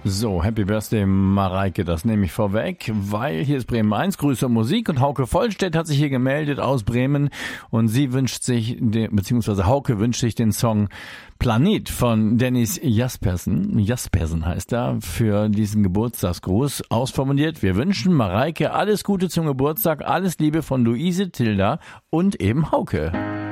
So, Happy Birthday Mareike, das nehme ich vorweg, weil hier ist Bremen 1, Grüße und Musik und Hauke Vollstedt hat sich hier gemeldet aus Bremen und sie wünscht sich, beziehungsweise Hauke wünscht sich den Song Planet von Dennis Jaspersen heißt er, für diesen Geburtstagsgruß ausformuliert. Wir wünschen Mareike alles Gute zum Geburtstag, alles Liebe von Luise, Tilda und eben Hauke.